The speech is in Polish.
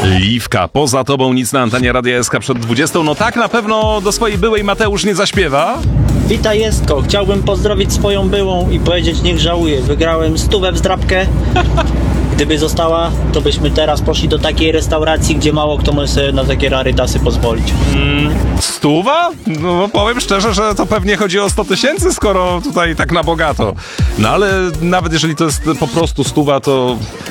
Liwka, poza tobą nic na antenie Radia SK przed 20. No tak na pewno do swojej byłej Mateusz nie zaśpiewa. Witaj Jestko, chciałbym pozdrowić swoją byłą i powiedzieć niech żałuje. Wygrałem 100 w zdrabkę. Gdyby została, to byśmy teraz poszli do takiej restauracji, gdzie mało kto może sobie na takie rarytasy pozwolić. 100? No powiem szczerze, że to pewnie chodzi o 100 000, skoro tutaj tak na bogato. No ale nawet jeżeli to jest po prostu 100, to